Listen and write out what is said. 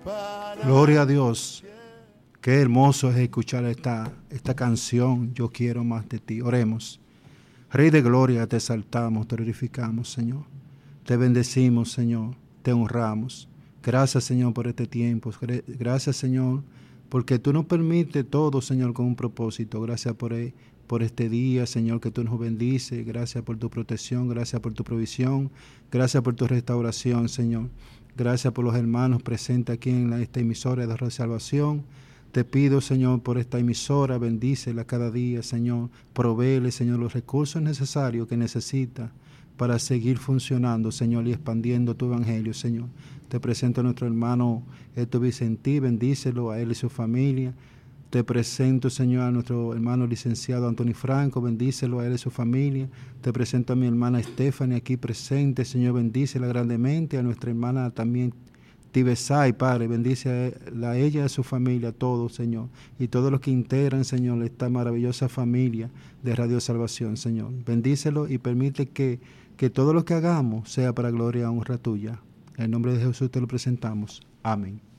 Gloria a Dios. Qué hermoso es escuchar esta canción. Yo quiero más de ti. Oremos. Rey de gloria, te exaltamos, te glorificamos, Señor. Te bendecimos, Señor. Te honramos. Gracias, Señor, por este tiempo. Gracias, Señor, porque tú nos permites todo, Señor, con un propósito. Gracias por este día, Señor, que tú nos bendices. Gracias por tu protección. Gracias por tu provisión. Gracias por tu restauración, Señor. Gracias por los hermanos presentes aquí en esta emisora de Radio Salvación. Te pido, Señor, por esta emisora, bendícela cada día, Señor. Provéele, Señor, los recursos necesarios que necesita para seguir funcionando, Señor, y expandiendo tu evangelio, Señor. Te presento a nuestro hermano Héctor Vicentí, bendícelo a él y su familia. Te presento, Señor, a nuestro hermano licenciado Anthony Franco, bendícelo a él y su familia. Te presento a mi hermana Stephanie aquí presente, Señor, bendícela grandemente. A nuestra hermana también Tibesay, Padre, bendice a ella y a su familia, a todos, Señor, y todos los que integran, Señor, esta maravillosa familia de Radio Salvación, Señor. Bendícelo y permite que todo lo que hagamos sea para gloria y honra tuya. En el nombre de Jesús te lo presentamos. Amén.